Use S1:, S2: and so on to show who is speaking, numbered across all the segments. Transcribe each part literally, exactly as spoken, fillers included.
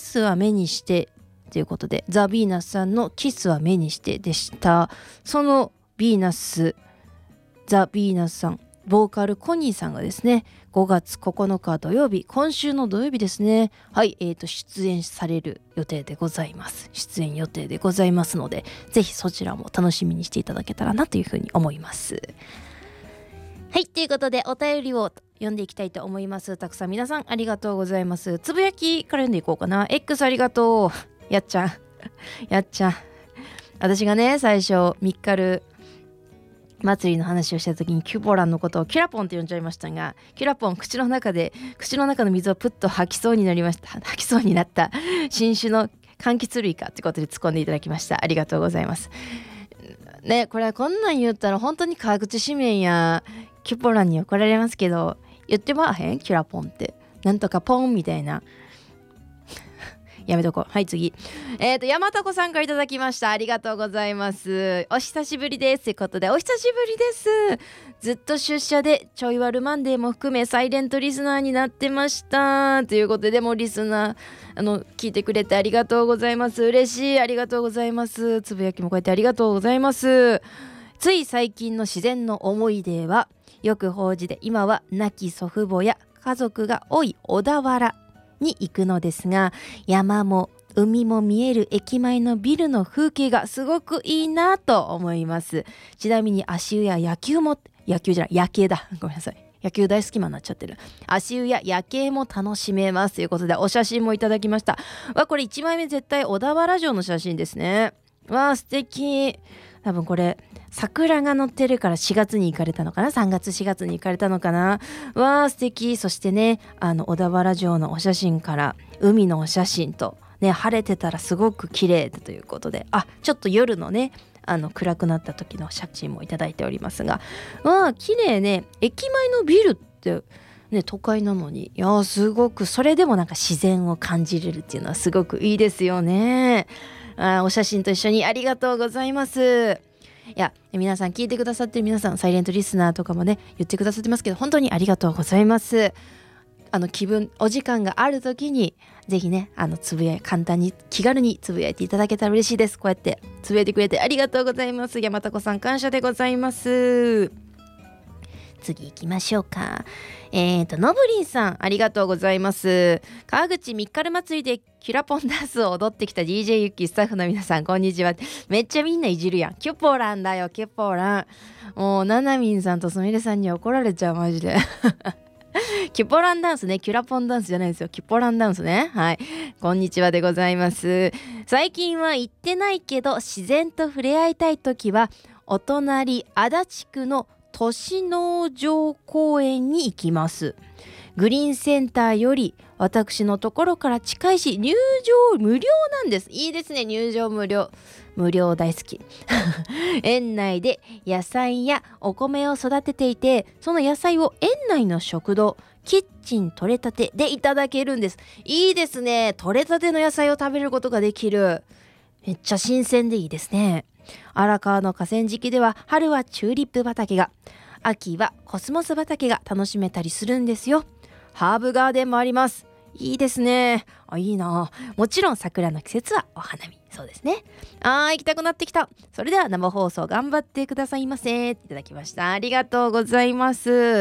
S1: スは目にしてということで、ザ・ヴィーナスさんのキスは目にしてでした。そのヴィーナス、ザ・ヴィーナスさん、ボーカルコニーさんがですね、ごがつここのか土曜日、今週の土曜日ですね、はい、えーと、出演される予定でございます。出演予定でございますので、ぜひそちらも楽しみにしていただけたらなというふうに思います。はい、ということでお便りを読んでいきたいと思います。たくさん皆さんありがとうございます。つぶやきから読んでいこうかな。 X ありがとう。やっちゃんやっちゃん、私がね最初ミッカル祭りの話をした時にキュポランのことをキュラポンって呼んじゃいましたが、キュラポン、口の中で口の中の水をプッと吐きそうになりました吐きそうになった新種の柑橘類かってことで突っ込んでいただきました。ありがとうございますね。これはこんなん言ったら本当に川口紙面やキュポランに怒られますけど、言ってまわへん？キュラポンってなんとかポンみたいなやめとこう。はい、次。えっと、山田子さんからいただきました。ありがとうございます。お久しぶりです。ということで、お久しぶりです。ずっと出社で、ちょいワルマンデーも含め、サイレントリスナーになってました。ということで、でもリスナー、あの、聞いてくれてありがとうございます。嬉しい。ありがとうございます。つぶやきもこうやってありがとうございます。つい最近の自然の思い出は、よく報じで、今は亡き祖父母や家族が多い小田原に行くのですが、山も海も見える駅前のビルの風景がすごくいいなと思います。ちなみに足湯や野球も野球じゃない夜景だごめんなさい、野球大好きマンになっちゃってる。足湯や夜景も楽しめますということで、お写真もいただきました。わ、これいちまいめ絶対小田原城の写真ですね。わあ、素敵。多分これ桜が載ってるからしがつに行かれたのかな、さんがつしがつに行かれたのかな。わー素敵。そしてね、あの小田原城のお写真から海のお写真とね、晴れてたらすごく綺麗ということで、あ、ちょっと夜のね、あの暗くなった時の写真もいただいておりますが、わー綺麗ね。駅前のビルってね、都会なのに、いやすごく、それでもなんか自然を感じれるっていうのはすごくいいですよね。あ、お写真と一緒にありがとうございます。いや、皆さん聞いてくださってる皆さん、サイレントリスナーとかもね言ってくださってますけど、本当にありがとうございます。あの気分お時間がある時にぜひね、あのつぶや簡単に気軽につぶやいていただけたら嬉しいです。こうやってつぶやいてくれてありがとうございます。山田子さん感謝でございます。次行きましょうか。えーとのぶりんさんありがとうございます。川口ミッカル祭りでキュラポンダンスを踊ってきた ディージェー ユッキースタッフの皆さんこんにちは。めっちゃみんないじるやん。キュポランだよキュポラン。もうななみんさんとすみれさんに怒られちゃうマジでキュポランダンスね、キュラポンダンスじゃないですよ、キュポランダンスね。はい、こんにちはでございます。最近は行ってないけど自然と触れ合いたいときはお隣足立区の都市農場公園に行きます。グリーンセンターより私のところから近いし入場無料なんです。いいですね、入場無料。無料大好き園内で野菜やお米を育てていて、その野菜を園内の食堂キッチン取れたてでいただけるんです。いいですね、取れたての野菜を食べることができる。めっちゃ新鮮でいいですね。荒川の河川敷では春はチューリップ畑が、秋はコスモス畑が楽しめたりするんですよ。ハーブガーデンもあります。いいですね。あ、いいな。もちろん桜の季節はお花見。そうですね。あー行きたくなってきた。それでは生放送頑張ってくださいませ。いただきました。ありがとうございます。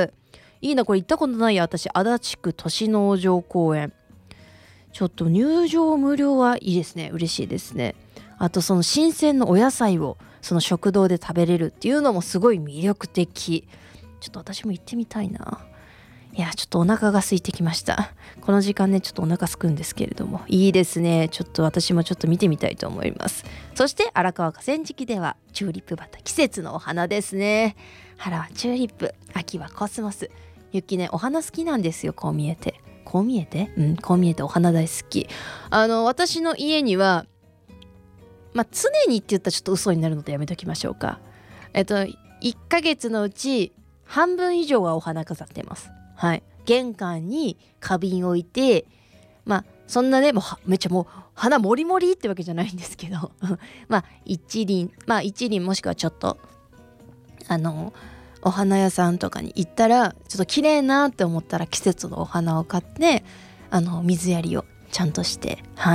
S1: いいな、これ行ったことないや。私足立区都市農場公園、ちょっと入場無料はいいですね。嬉しいですね。あとその新鮮のお野菜をその食堂で食べれるっていうのもすごい魅力的。ちょっと私も行ってみたいな。いや、ちょっとお腹が空いてきました。この時間ね、ちょっとお腹空くんですけれども、いいですね。ちょっと私もちょっと見てみたいと思います。そして荒川河川敷ではチューリップ畑、季節のお花ですね。春はチューリップ、秋はコスモス。ゆきね、お花好きなんですよ。こう見えてこう見えてうんこう見えてお花大好き。あの私の家にはまあ常にって言ったらちょっと嘘になるのでやめときましょうか。えっといっかげつのうち半分以上はお花飾ってます。はい、玄関に花瓶置いて、まあそんなねもうめっちゃもう花もりもりってわけじゃないんですけどまあ一輪まあ一輪もしくはちょっとあのお花屋さんとかに行ったらちょっと綺麗なって思ったら季節のお花を買って、あの水やりをちゃんとして、はい